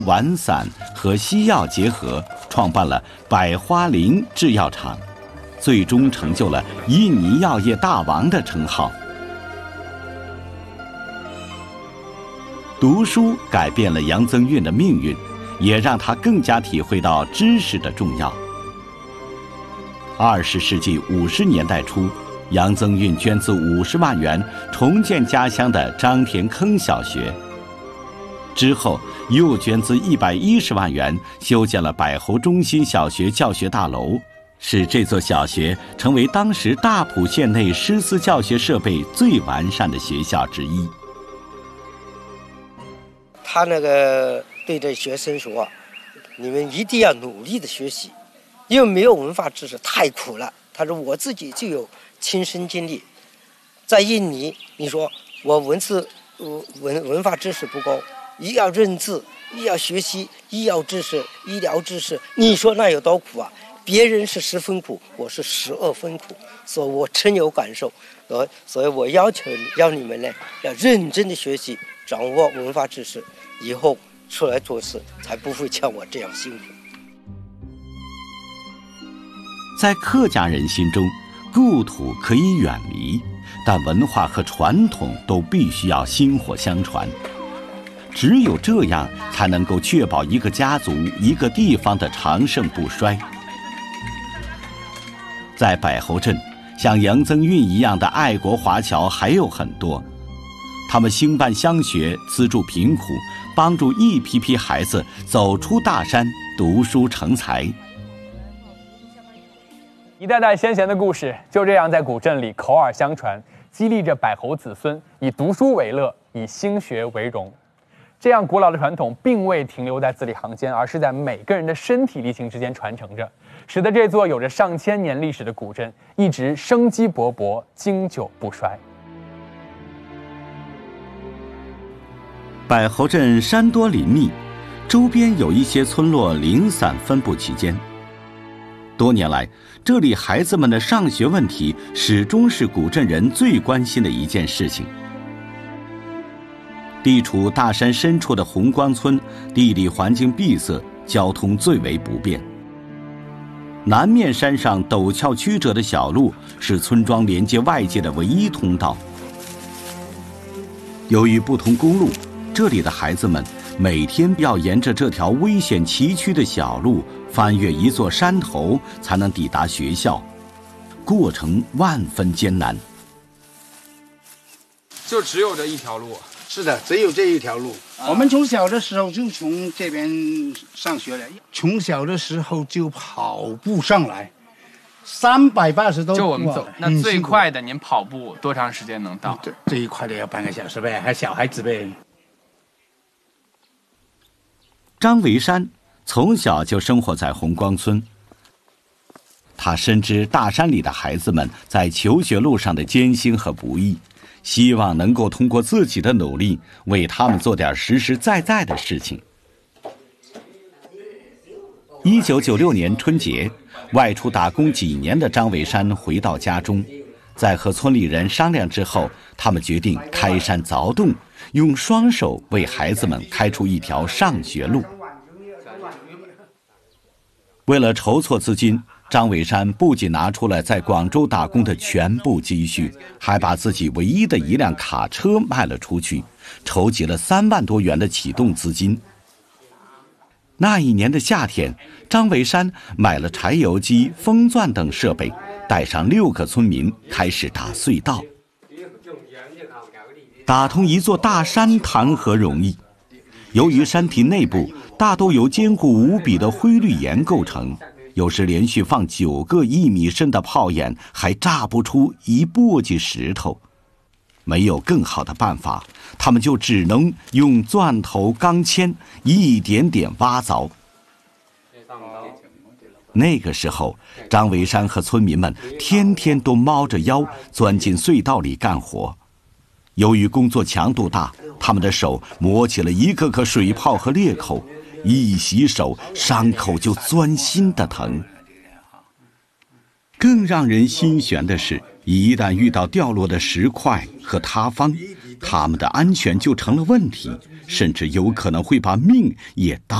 丸散和西药结合，创办了百花灵制药厂，最终成就了印尼药业大王的称号。读书改变了杨增运的命运，也让他更加体会到知识的重要。20世纪50年代初，杨增运捐资50万元重建家乡的张田坑小学，之后又捐资110万元修建了柏侯中心小学教学大楼，使这座小学成为当时大埔县内师资教学设备最完善的学校之一。 他那个对着学生说，你们一定要努力的学习，因为没有文化知识太苦了。他说我自己就有亲身经历，在印尼，你说我文化知识不高，一要认字，一要学习医药知识、医疗知识，你说那有多苦啊？别人是10分苦，我是12分苦，所以我深有感受。所以我要你们呢，要认真的学习，掌握文化知识，以后出来做事才不会像我这样辛苦。 在客家人心中，故土可以远离，但文化和传统都必须要薪火相传。只有这样，才能够确保一个家族、一个地方的长盛不衰。在柏侯镇，像杨增运一样的爱国华侨还有很多，他们兴办乡学，资助贫苦，帮助一批批孩子走出大山，读书成才。 一代代先贤的故事就这样在古镇里口耳相传，激励着柏侯子孙以读书为乐，以兴学为荣。这样古老的传统并未停留在字里行间，而是在每个人的身体力行之间传承着，使得这座有着上千年历史的古镇一直生机勃勃，经久不衰。 柏侯镇山多林密，周边有一些村落零散分布其间。多年来，这里孩子们的上学问题始终是古镇人最关心的一件事情。地处大山深处的红光村，地理环境闭塞，交通最为不便。南面山上陡峭曲折的小路是村庄连接外界的唯一通道。由于不通公路，这里的孩子们每天要沿着这条危险崎岖的小路翻越一座山头，才能抵达学校，过程万分艰难。 就只有这一条路？ 是的，只有这一条路。我们从小的时候就从这边上学了，从小的时候就跑步上来，380多。 就我们走，那最快的您跑步多长时间能到？ 最快的要半个小时呗，还小孩子呗。 张维山从小就生活在红光村，他深知大山里的孩子们在求学路上的艰辛和不易，希望能够通过自己的努力为他们做点实实在在的事情。1996年春节，外出打工几年的张维山回到家中，在和村里人商量之后，他们决定开山凿洞，用双手为孩子们开出一条上学路。为了筹措资金，张维山不仅拿出了在广州打工的全部积蓄，还把自己唯一的一辆卡车卖了出去，筹集了3万多元的启动资金。那一年的夏天，张维山买了柴油机、风钻等设备，带上6个村民开始打隧道。打通一座大山谈何容易？由于山体内部大都由坚固无比的灰绿岩构成，有时连续放9个1米深的炮眼，还炸不出一簸箕石头。没有更好的办法，他们就只能用钻头、钢钎一点点挖凿。那个时候，张维山和村民们天天都猫着腰钻进隧道里干活。由于工作强度大，他们的手磨起了一个个水泡和裂口，一洗手，伤口就钻心的疼。更让人心悬的是， 一旦遇到掉落的石块和塌方，他们的安全就成了问题，甚至有可能会把命也搭